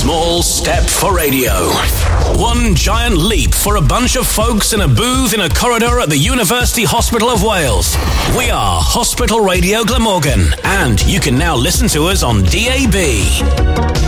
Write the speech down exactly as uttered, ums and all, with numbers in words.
small step for radio. One giant leap for a bunch of folks in a booth in a corridor at the University Hospital of Wales. We are Hospital Radio Glamorgan, and you can now listen to us on D A B.